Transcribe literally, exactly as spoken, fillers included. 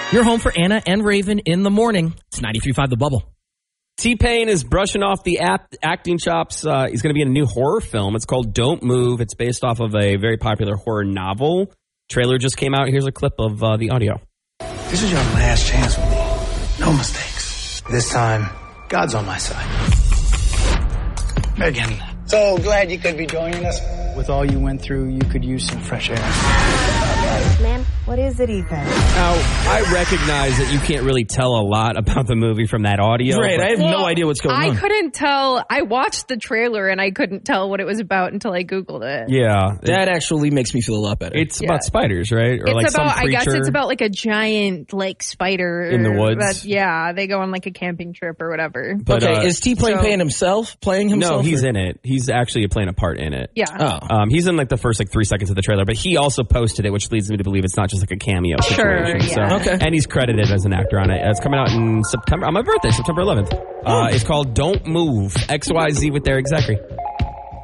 You're home for Anna and Raven in the morning. It's ninety-three point five The Bubble. T-Pain is brushing off the act- acting chops. Uh, he's going to be in a new horror film. It's called Don't Move. It's based off of a very popular horror novel. Trailer just came out. Here's a clip of uh, the audio. This is your last chance with me. No mistakes. This time, God's on my side. Megan. So glad you could be joining us. With all you went through, you could use some fresh air. Ma'am, what is it, Ethan? Now, I recognize that you can't really tell a lot about the movie from that audio. Right, I have Well, no idea what's going I on. I couldn't tell. I watched the trailer and I couldn't tell what it was about until I Googled it. Yeah. That actually makes me feel a lot better. It's Yeah. about spiders, right? Or It's like about, some I guess creature it's about like a giant like spider. in the woods. That, yeah, they go on like a camping trip or whatever. But, okay, uh, is T-Pain so- playing himself? Playing himself? No, he's or- in it. He's actually playing a part in it. Yeah. Oh. Um, he's in like the first like three seconds of the trailer, but he also posted it, which leads me to believe it's not just like a cameo Sure, situation. yeah. So, Okay. And he's credited as an actor on it. It's coming out in September, on my birthday, September eleventh. Uh, it's called Don't Move, X Y Z with Derek Zachary.